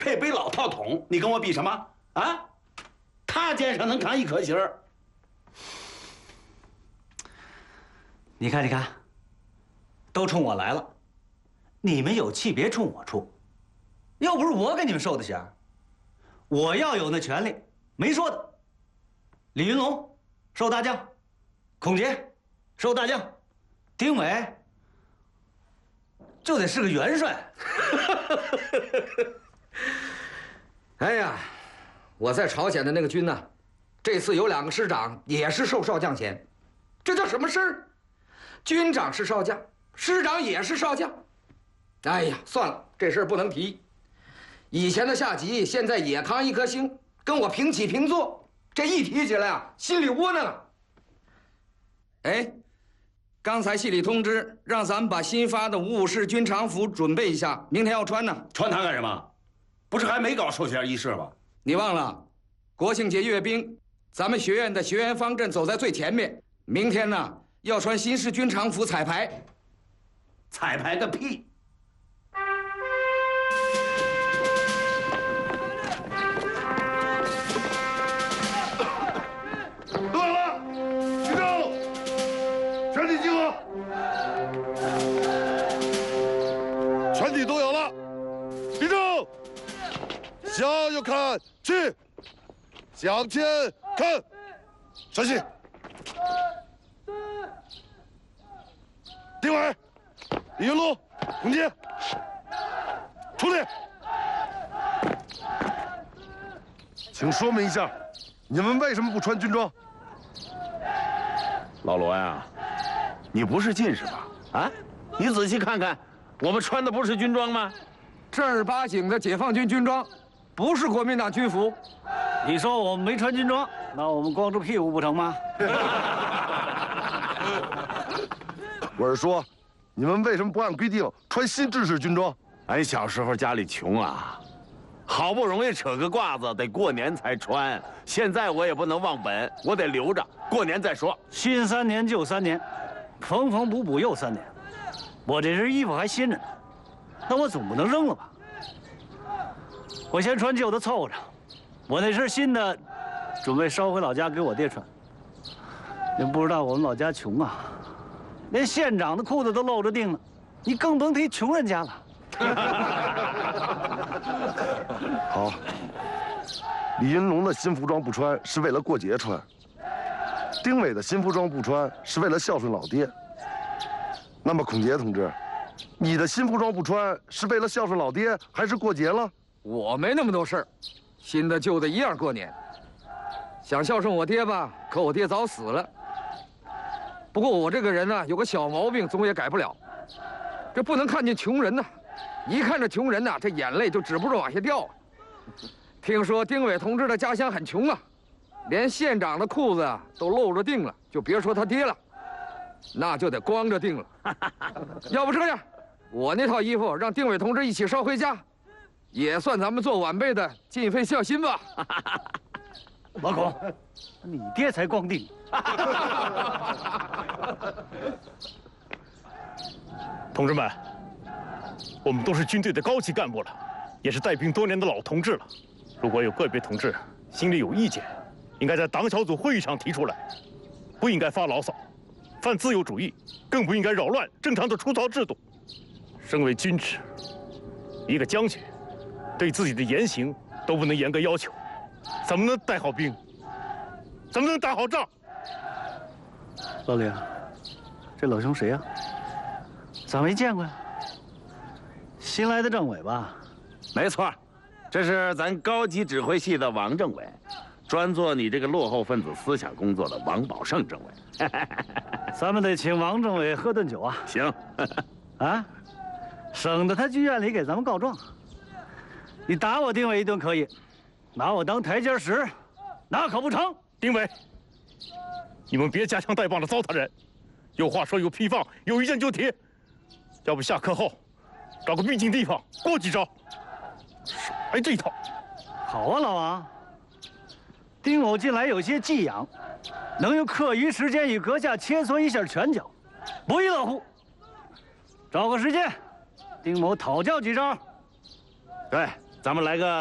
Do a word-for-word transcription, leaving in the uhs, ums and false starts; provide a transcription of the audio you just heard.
配备老套筒，你跟我比什么啊？他肩上能扛一颗星儿。 你看，你看，都冲我来了，你们有气别冲我出，又不是我给你们收的弦，我要有那权利，没说的。李云龙收大将，孔杰收大将，丁伟就得是个元帅。 哎呀，我在朝鲜的那个军呢，这次有两个师长也是受少将衔，这叫什么事儿？军长是少将，师长也是少将。哎呀，算了，这事儿不能提。以前的下级现在也扛一颗星，跟我平起平坐，这一提起来啊，心里窝囊啊。哎，刚才系里通知让咱们把新发的五五式军常服准备一下，明天要穿呢。 穿它干什么？不是还没搞授衔仪式吗？ 你忘了，国庆节阅兵，咱们学院的学员方阵走在最前面。明天呢，要穿新式军常服彩排。 彩排个屁！ 都好了，集中，全体集合，全体都有了，立正，向右看齐，向前看，稍息。丁伟、李云龙、孔杰，出列。请说明一下，你们为什么不穿军装？ 老罗呀，你不是近视吧？啊，你仔细看看，我们穿的不是军装吗？ 正儿八经的解放军军装，不是国民党军服。 你说我们没穿军装，那我们光着屁股不成吗？ 我是说，你们为什么不按规定穿新制式军装？ 俺小时候家里穷啊，好不容易扯个褂子，得过年才穿。现在我也不能忘本，我得留着，过年再说。 新三年旧三年，缝缝补补又三年。我这身衣服还新着呢，那我总不能扔了吧？我先穿旧的凑合着，我那身新的，准备捎回老家给我爹穿。你不知道我们老家穷啊，连县长的裤子都露着腚了，你更甭提穷人家了。 好，李云龙的新服装不穿是为了过节穿，丁伟的新服装不穿是为了孝顺老爹。那么孔杰同志，你的新服装不穿是为了孝顺老爹，还是过节了？ 我没那么多事儿，新的旧的一样过年。想孝顺我爹吧，可我爹早死了。不过我这个人呢，有个小毛病，总也改不了，这不能看见穷人呐。一看着穷人呐，这眼泪就止不住往下掉。听说丁伟同志的家乡很穷啊，连县长的裤子啊都露着腚了，就别说他爹了，那就得光着腚了。要不这样，我那套衣服让丁伟同志一起捎回家，也算咱们做晚辈的尽一份孝心吧。 老孔，你爹才光腚。 同志们，我们都是军队的高级干部了，也是带兵多年的老同志了。如果有个别同志心里有意见，应该在党小组会议上提出来，不应该发牢骚，犯自由主义，更不应该扰乱正常的出操制度。身为军职，一个将军对自己的言行都不能严格要求，怎么能带好兵？怎么能打好仗？ 老李，这老兄谁呀？咋没见过呀？新来的政委吧？ 没错，这是咱高级指挥系的王政委，专做你这个落后分子思想工作的王宝胜政委。 咱们得请王政委喝顿酒啊！ 行， 啊，省得他去院里给咱们告状。你打我丁伟一顿可以，拿我当台阶石，那可不成。 丁伟，你们别夹枪带棒的糟蹋人，有话说有屁放，有意见就提。要不下课后找个僻静地方过几招，少来这一套。 好啊，老王。丁某近来有些技痒，能用课余时间与阁下切磋一下拳脚，不亦乐乎。找个时间，丁某讨教几招。 对， 咱们来个